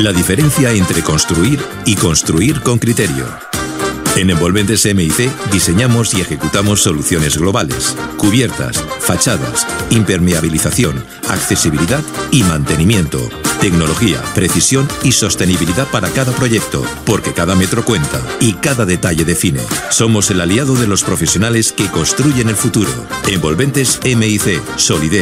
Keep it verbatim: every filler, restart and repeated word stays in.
La diferencia entre construir y construir con criterio. En Envolventes M I C diseñamos y ejecutamos soluciones globales, cubiertas, fachadas, impermeabilización, accesibilidad y mantenimiento. Tecnología, precisión y sostenibilidad para cada proyecto, porque cada metro cuenta y cada detalle define. Somos el aliado de los profesionales que construyen el futuro. Envolventes M I C, solidez,